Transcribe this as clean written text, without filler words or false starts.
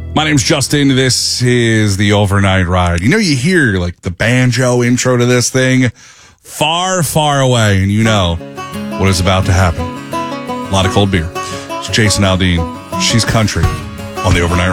My name's Justin. This is the Overnight Ride. You hear like the banjo intro to this thing far, far away, and you know what is about to happen. A lot of cold beer. It's Jason Aldean. She's country on the Overnight Ride.